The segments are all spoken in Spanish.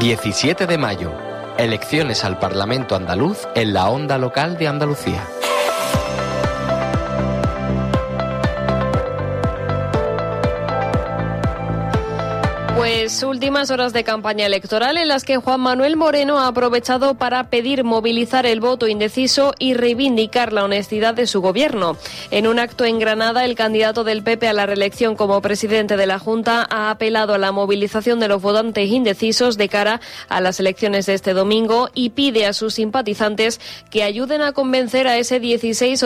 17 de mayo. Elecciones al Parlamento andaluz en la onda local de Andalucía. Pues últimas horas de campaña electoral en las que Juan Manuel Moreno ha aprovechado para pedir movilizar el voto indeciso y reivindicar la honestidad de su gobierno. En un acto en Granada, el candidato del PP a la reelección como presidente de la Junta ha apelado a la movilización de los votantes indecisos de cara a las elecciones de este domingo y pide a sus simpatizantes que ayuden a convencer a ese 16 o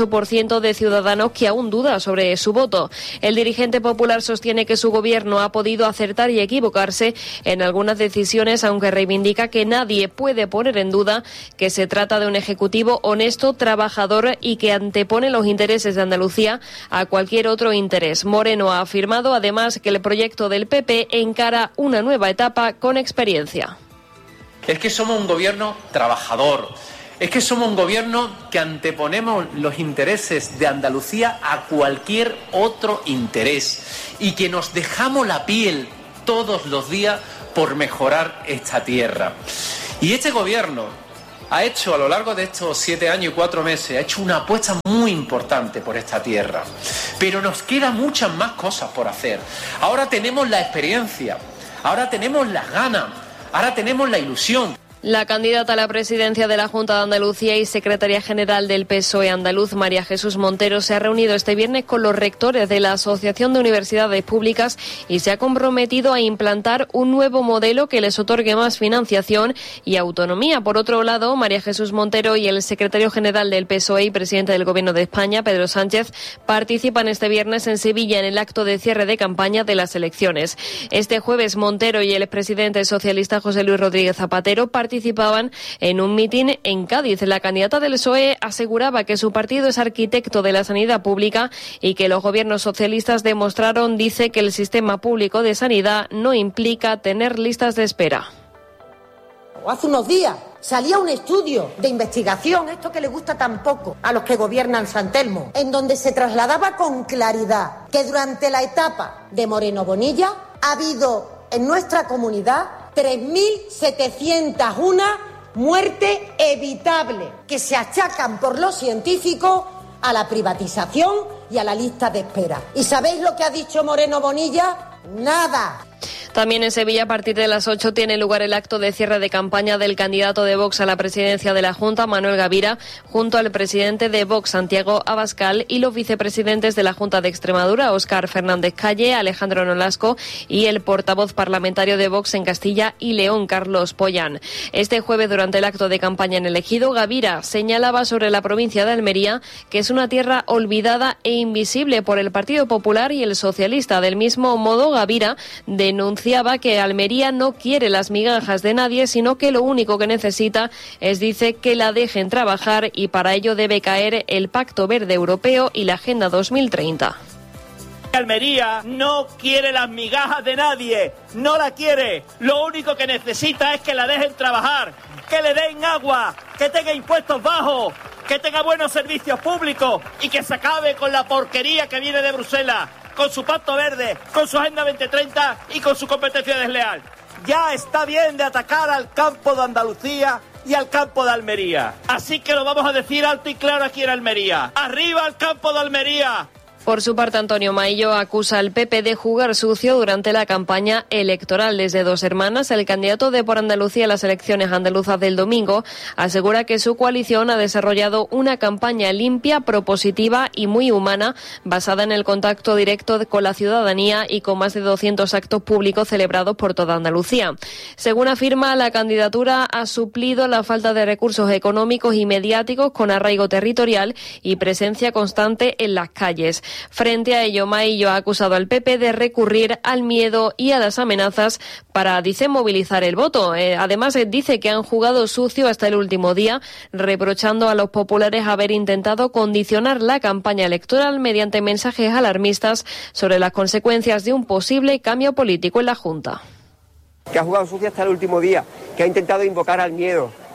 18% de ciudadanos que aún duda sobre su voto. El dirigente popular sostiene que su gobierno ha podido acertar y equivocarse en algunas decisiones, aunque reivindica que nadie puede poner en duda que se trata de un ejecutivo honesto, trabajador y que antepone los intereses de Andalucía a cualquier otro interés. Moreno ha afirmado además que el proyecto del PP encara una nueva etapa con experiencia. Es que somos un gobierno trabajador. Es que somos un gobierno que anteponemos los intereses de Andalucía a cualquier otro interés y que nos dejamos la piel todos los días por mejorar esta tierra. Y este gobierno ha hecho a lo largo de estos 7 años y 4 meses, ha hecho una apuesta muy importante por esta tierra. Pero nos quedan muchas más cosas por hacer. Ahora tenemos la experiencia, ahora tenemos las ganas, ahora tenemos la ilusión. La candidata a la presidencia de la Junta de Andalucía y secretaria general del PSOE andaluz, María Jesús Montero, se ha reunido este viernes con los rectores de la Asociación de Universidades Públicas y se ha comprometido a implantar un nuevo modelo que les otorgue más financiación y autonomía. Por otro lado, María Jesús Montero y el secretario general del PSOE y presidente del Gobierno de España, Pedro Sánchez, participan este viernes en Sevilla en el acto de cierre de campaña de las elecciones. Este jueves, Montero y el expresidente socialista José Luis Rodríguez Zapatero participaban en un mitin en Cádiz. La candidata del PSOE aseguraba que su partido es arquitecto de la sanidad pública y que los gobiernos socialistas demostraron, dice, que el sistema público de sanidad no implica tener listas de espera. Hace unos días salía un estudio de investigación, esto que le gusta tan poco a los que gobiernan San Telmo, en donde se trasladaba con claridad que durante la etapa de Moreno Bonilla ha habido en nuestra comunidad 3.701 muertes evitables que se achacan por los científicos a la privatización y a la lista de espera. ¿Y sabéis lo que ha dicho Moreno Bonilla? Nada. También en Sevilla, a partir de las 8, tiene lugar el acto de cierre de campaña del candidato de Vox a la presidencia de la Junta, Manuel Gavira, junto al presidente de Vox, Santiago Abascal, y los vicepresidentes de la Junta de Extremadura, Óscar Fernández Calle, Alejandro Nolasco, y el portavoz parlamentario de Vox en Castilla y León, Carlos Pollán. Este jueves, durante el acto de campaña en el Ejido, Gavira señalaba sobre la provincia de Almería que es una tierra olvidada e invisible por el Partido Popular y el socialista. Del mismo modo, Gavira denunciaba que Almería no quiere las migajas de nadie, sino que lo único que necesita es, dice, que la dejen trabajar y para ello debe caer el Pacto Verde Europeo y la Agenda 2030. Almería no quiere las migajas de nadie, no la quiere. Lo único que necesita es que la dejen trabajar, que le den agua, que tenga impuestos bajos, que tenga buenos servicios públicos y que se acabe con la porquería que viene de Bruselas, con su Pacto Verde, con su Agenda 2030 y con su competencia desleal. Ya está bien de atacar al campo de Andalucía y al campo de Almería. Así que lo vamos a decir alto y claro aquí en Almería. ¡Arriba el campo de Almería! Por su parte, Antonio Maillo acusa al PP de jugar sucio durante la campaña electoral. Desde Dos Hermanas, el candidato de Por Andalucía a las elecciones andaluzas del domingo asegura que su coalición ha desarrollado una campaña limpia, propositiva y muy humana, basada en el contacto directo con la ciudadanía y con más de 200 actos públicos celebrados por toda Andalucía. Según afirma, la candidatura ha suplido la falta de recursos económicos y mediáticos con arraigo territorial y presencia constante en las calles. Frente a ello, Maillo ha acusado al PP de recurrir al miedo y a las amenazas para, dice, movilizar el voto. Además, dice que han jugado sucio hasta el último día, reprochando a los populares haber intentado condicionar la campaña electoral mediante mensajes alarmistas sobre las consecuencias de un posible cambio político en la Junta. Que ha jugado sucio hasta el último día, que ha intentado invocar al miedo,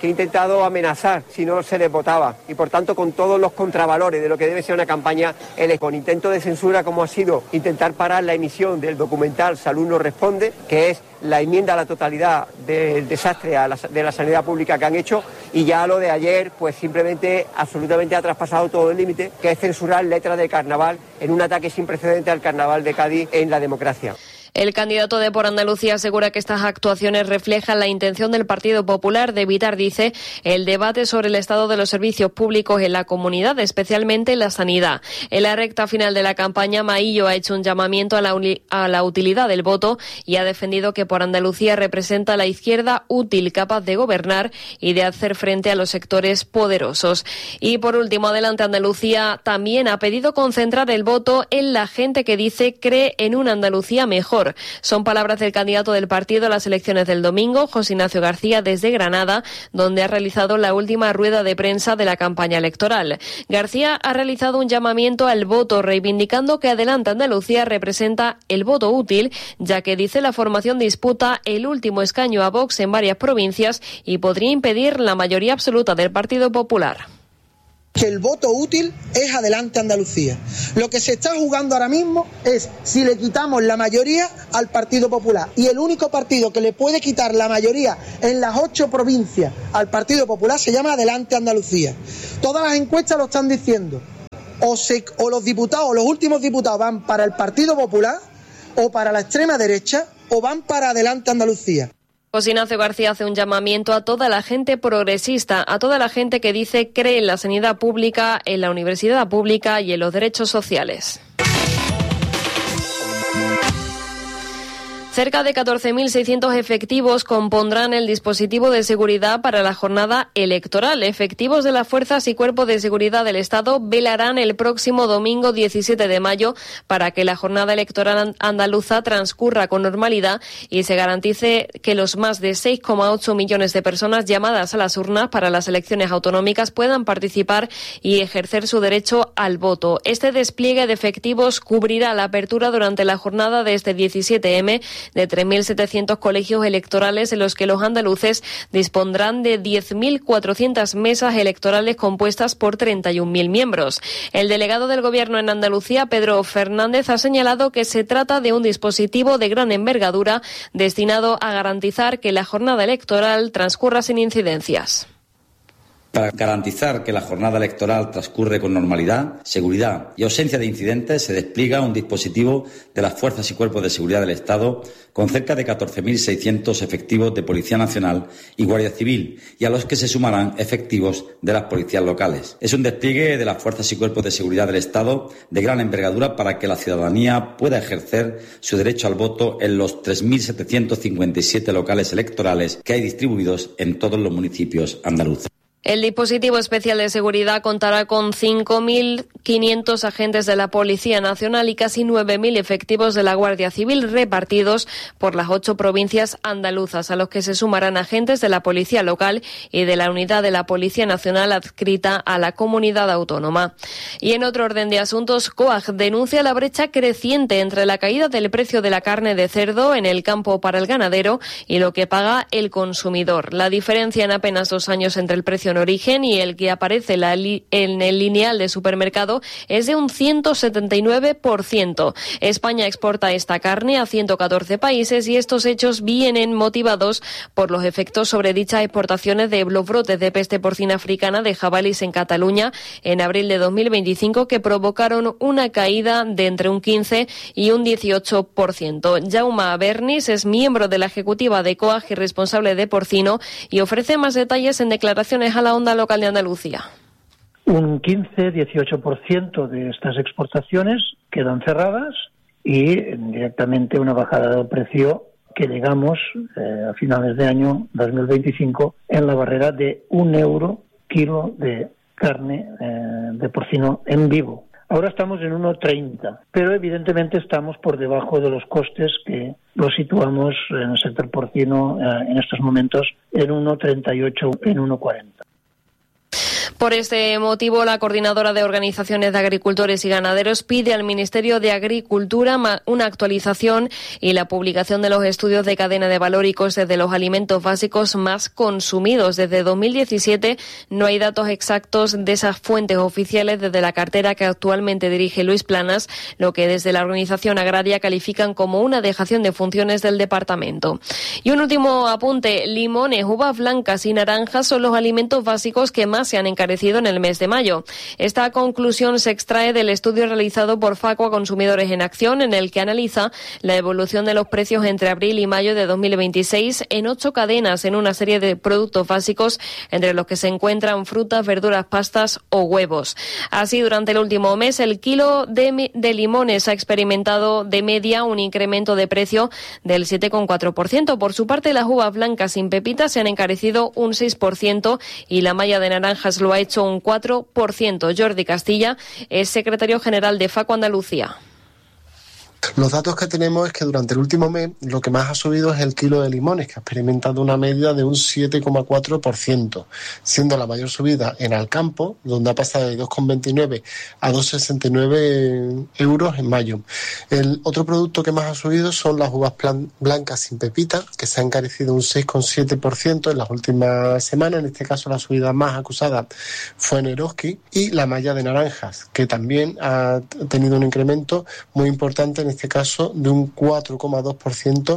que ha intentado amenazar si no se les votaba, y por tanto con todos los contravalores de lo que debe ser una campaña con intento de censura como ha sido intentar parar la emisión del documental Salud no responde, que es la enmienda a la totalidad del desastre de la sanidad pública que han hecho, y ya lo de ayer pues simplemente absolutamente ha traspasado todo el límite, que es censurar letras de carnaval en un ataque sin precedente al carnaval de Cádiz en la democracia. El candidato de Por Andalucía asegura que estas actuaciones reflejan la intención del Partido Popular de evitar, dice, el debate sobre el estado de los servicios públicos en la comunidad, especialmente la sanidad. En la recta final de la campaña, Maillo ha hecho un llamamiento a la utilidad del voto y ha defendido que Por Andalucía representa a la izquierda útil, capaz de gobernar y de hacer frente a los sectores poderosos. Y por último, Adelante Andalucía también ha pedido concentrar el voto en la gente que dice cree en una Andalucía mejor. Son palabras del candidato del partido a las elecciones del domingo, José Ignacio García, desde Granada, donde ha realizado la última rueda de prensa de la campaña electoral. García ha realizado un llamamiento al voto, reivindicando que Adelante Andalucía representa el voto útil, ya que, dice, la formación disputa el último escaño a Vox en varias provincias y podría impedir la mayoría absoluta del Partido Popular. Que el voto útil es Adelante Andalucía. Lo que se está jugando ahora mismo es si le quitamos la mayoría al Partido Popular. Y el único partido que le puede quitar la mayoría en las 8 provincias al Partido Popular se llama Adelante Andalucía. Todas las encuestas lo están diciendo. O los diputados, o los últimos diputados van para el Partido Popular, o para la extrema derecha, o van para Adelante Andalucía. José Ignacio García hace un llamamiento a toda la gente progresista, a toda la gente que dice cree en la sanidad pública, en la universidad pública y en los derechos sociales. Cerca de 14.600 efectivos compondrán el dispositivo de seguridad para la jornada electoral. Efectivos de las fuerzas y cuerpos de seguridad del Estado velarán el próximo domingo 17 de mayo para que la jornada electoral andaluza transcurra con normalidad y se garantice que los más de 6,8 millones de personas llamadas a las urnas para las elecciones autonómicas puedan participar y ejercer su derecho al voto. Este despliegue de efectivos cubrirá la apertura durante la jornada de este 17M de 3.700 colegios electorales en los que los andaluces dispondrán de 10.400 mesas electorales compuestas por 31.000 miembros. El delegado del Gobierno en Andalucía, Pedro Fernández, ha señalado que se trata de un dispositivo de gran envergadura destinado a garantizar que la jornada electoral transcurra sin incidencias. Para garantizar que la jornada electoral transcurre con normalidad, seguridad y ausencia de incidentes, se despliega un dispositivo de las fuerzas y cuerpos de seguridad del Estado con cerca de 14.600 efectivos de Policía Nacional y Guardia Civil, y a los que se sumarán efectivos de las policías locales. Es un despliegue de las fuerzas y cuerpos de seguridad del Estado de gran envergadura para que la ciudadanía pueda ejercer su derecho al voto en los 3.757 locales electorales que hay distribuidos en todos los municipios andaluces. El dispositivo especial de seguridad contará con 5.500 agentes de la Policía Nacional y casi 9.000 efectivos de la Guardia Civil repartidos por las 8 provincias andaluzas, a los que se sumarán agentes de la Policía Local y de la Unidad de la Policía Nacional adscrita a la comunidad autónoma. Y en otro orden de asuntos, COAG denuncia la brecha creciente entre la caída del precio de la carne de cerdo en el campo para el ganadero y lo que paga el consumidor. La diferencia en apenas 2 años entre el precio en origen y el que aparece en el lineal de supermercado es de un 179%. España exporta esta carne a 114 países y estos hechos vienen motivados por los efectos sobre dichas exportaciones de los brotes de peste porcina africana de jabalíes en Cataluña en abril de 2025 que provocaron una caída de entre un 15 y un 18%. Jaume Bernis es miembro de la ejecutiva de COAG y responsable de porcino y ofrece más detalles en declaraciones a la Onda Local de Andalucía. Un 15-18% de estas exportaciones quedan cerradas y directamente una bajada del precio que llegamos a finales de año 2025 en la barrera de €1 kilo de carne de porcino en vivo. Ahora estamos en 1,30, pero evidentemente estamos por debajo de los costes que lo situamos en el sector porcino en estos momentos en 1,38, en 1,40. Por este motivo, la Coordinadora de Organizaciones de Agricultores y Ganaderos pide al Ministerio de Agricultura una actualización y la publicación de los estudios de cadena de valor y costes de los alimentos básicos más consumidos. Desde 2017 no hay datos exactos de esas fuentes oficiales desde la cartera que actualmente dirige Luis Planas, lo que desde la organización agraria califican como una dejación de funciones del departamento. Y un último apunte: limones, uvas blancas y naranjas son los alimentos básicos que más se han encarecido en el mes de mayo. Esta conclusión se extrae del estudio realizado por Facua Consumidores en Acción, en el que analiza la evolución de los precios entre abril y mayo de 2026 en 8 cadenas en una serie de productos básicos, entre los que se encuentran frutas, verduras, pastas o huevos. Así, durante el último mes, el kilo de limones ha experimentado de media un incremento de precio del 7,4%. Por su parte, las uvas blancas sin pepitas se han encarecido un 6% y la malla de naranjas lo ha hecho un 4%. Jordi Castilla es secretario general de Facua Andalucía. Los datos que tenemos es que durante el último mes lo que más ha subido es el kilo de limones, que ha experimentado una media de un 7,4%, siendo la mayor subida en Alcampo, donde ha pasado de 2,29 a 2,69 euros en mayo. El otro producto que más ha subido son las uvas blancas sin pepita, que se ha encarecido un 6,7% en las últimas semanas. En este caso la subida más acusada fue en Eroski, y la malla de naranjas, que también ha tenido un incremento muy importante, en este caso de un 4,2%.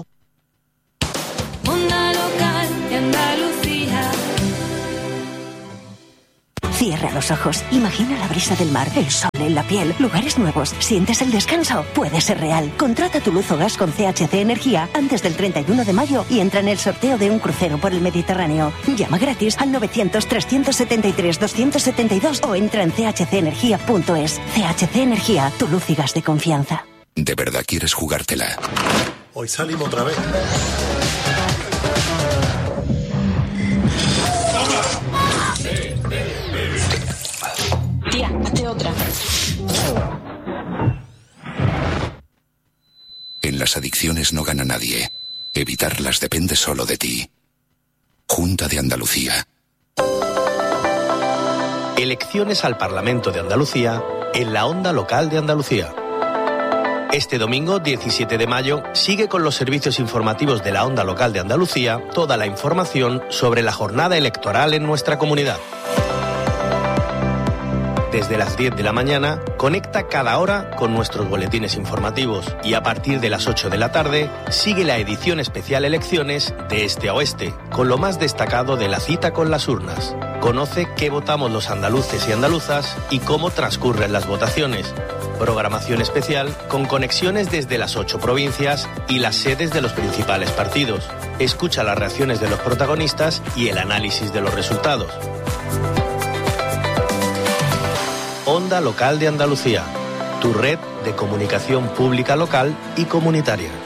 Onda local de Andalucía. Cierra los ojos, imagina la brisa del mar, el sol en la piel, lugares nuevos, sientes el descanso. Puede ser real. Contrata tu luz o gas con CHC Energía antes del 31 de mayo y entra en el sorteo de un crucero por el Mediterráneo. Llama gratis al 900-373-272 o entra en chcenergia.es. CHC Energía, tu luz y gas de confianza. ¿De verdad quieres jugártela? Hoy salimos otra vez. Tía, hazte otra. En las adicciones no gana nadie. Evitarlas depende solo de ti. Junta de Andalucía. Elecciones al Parlamento de Andalucía en la Onda Local de Andalucía. Este domingo, 17 de mayo, sigue con los servicios informativos de la Onda Local de Andalucía toda la información sobre la jornada electoral en nuestra comunidad. Desde las 10 de la mañana, conecta cada hora con nuestros boletines informativos y a partir de las 8 de la tarde, sigue la edición especial Elecciones de Este a Oeste, con lo más destacado de la cita con las urnas. Conoce qué votamos los andaluces y andaluzas y cómo transcurren las votaciones. Programación especial con conexiones desde las 8 provincias y las sedes de los principales partidos. Escucha las reacciones de los protagonistas y el análisis de los resultados. Onda Local de Andalucía, tu red de comunicación pública local y comunitaria.